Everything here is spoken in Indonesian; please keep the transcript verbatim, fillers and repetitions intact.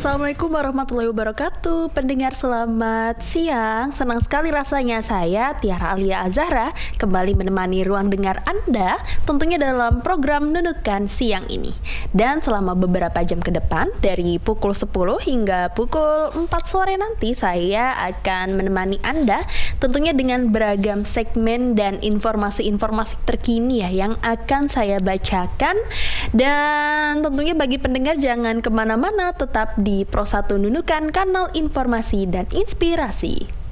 Assalamualaikum warahmatullahi wabarakatuh. Pendengar selamat siang. Senang sekali rasanya saya Tiara Alia Azahra kembali menemani ruang dengar Anda, tentunya dalam program Nunukan siang ini. Dan selama beberapa jam ke depan dari pukul sepuluh hingga pukul empat sore nanti saya akan menemani Anda tentunya dengan beragam segmen dan informasi-informasi terkini ya yang akan saya bacakan. Dan tentunya bagi pendengar jangan kemana-mana, tetap di Pro satu Nunukan, kanal informasi dan inspirasi.